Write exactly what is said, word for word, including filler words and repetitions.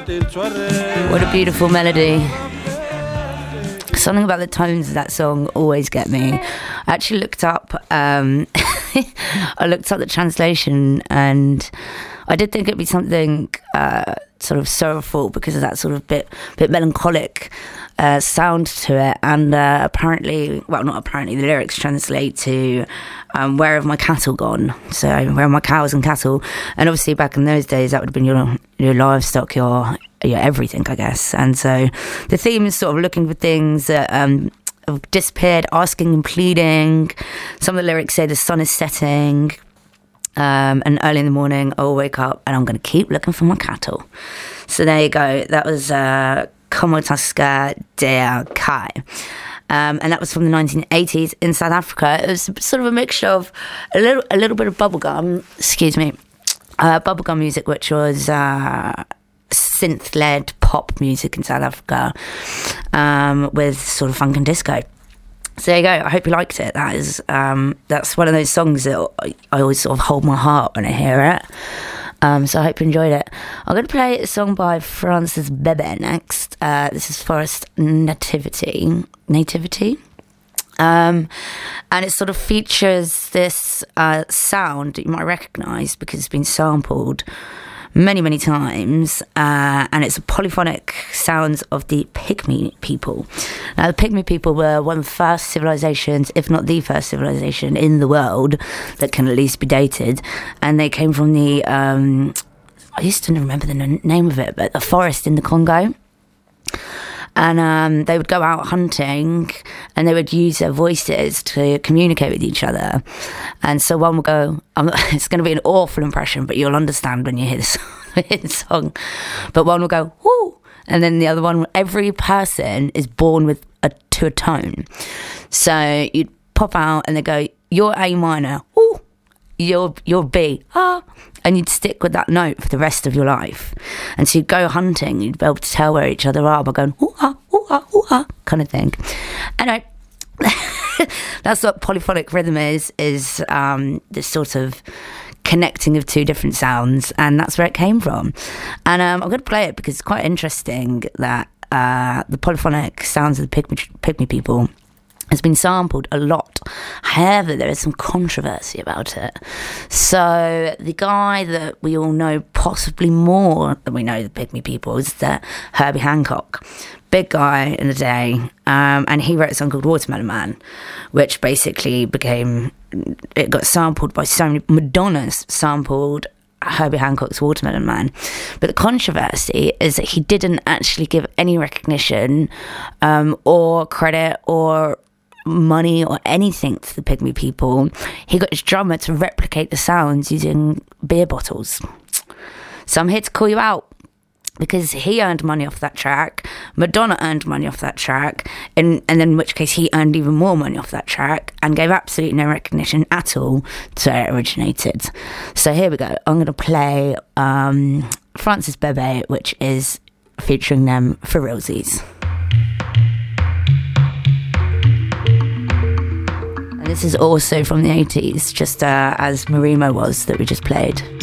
What a beautiful melody. Something about the tones of that song always get me. I actually looked up um, I looked up the translation, and I did think it'd be something uh, sort of sorrowful because of that sort of bit bit melancholic uh, sound to it. And uh, apparently, well, not apparently, the lyrics translate to um, "Where have my cattle gone?" So, where are my cows and cattle? And obviously, back in those days, that would have been your your livestock, your your everything, I guess. And so, the theme is sort of looking for things that um, have disappeared, asking and pleading. Some of the lyrics say the sun is setting. Um, and early in the morning, I'll wake up and I'm going to keep looking for my cattle. So there you go. That was uh, Komotaska Dea Kai. Um, and that was from the nineteen eighties in South Africa. It was sort of a mixture of a little, a little bit of bubblegum, excuse me, uh, bubblegum music, which was uh, synth-led pop music in South Africa, um, with sort of funk and disco. So there you go. I hope you liked it. That is, um, that's one of those songs that I, I always sort of hold my heart when I hear it. Um, so I hope you enjoyed it. I'm going to play a song by Francis Bebe next. Uh, this is Forest Nativity. Nativity. Um, and it sort of features this uh, sound that you might recognise because it's been sampled many, many times, uh, and it's a polyphonic sounds of the Pygmy people. Now, the Pygmy people were one of the first civilizations, if not the first civilization in the world that can at least be dated, and they came from the, um, I used to remember the n- name of it, but the forest in the Congo. And um, they would go out hunting and they would use their voices to communicate with each other. And so one would go, I'm not, it's going to be an awful impression, but you'll understand when you hear this, hear the song. But one will go, whoo. And then the other one, every person is born with a, to a tone. So you'd pop out and they go, you're A minor, whoo. You're, you're B, ah. And you'd stick with that note for the rest of your life. And so you'd go hunting, you'd be able to tell where each other are by going, ooh, ah, ooh, ah, ooh, ah, kind of thing. Anyway, that's what polyphonic rhythm is, is um, this sort of connecting of two different sounds. And that's where it came from. And um, I'm going to play it because it's quite interesting that uh, the polyphonic sounds of the Pygmy, Pygmy people has been sampled a lot. However, there is some controversy about it. So the guy that we all know possibly more than we know the Pygmy people is the Herbie Hancock. Big guy in the day. Um, and he wrote a song called Watermelon Man, which basically became, it got sampled by so many, Madonna's sampled Herbie Hancock's Watermelon Man. But the controversy is that he didn't actually give any recognition um, or credit or money or anything to the Pygmy people. He got his drummer to replicate the sounds using beer bottles. So I'm here to call you out because he earned money off that track, Madonna earned money off that track, and, and then in which case he earned even more money off that track and gave absolutely no recognition at all to where it originated. So here we go. I'm going to play um, Francis Bebe, which is featuring them for realsies. This is also from the eighties, just uh, as Marimo was that we just played.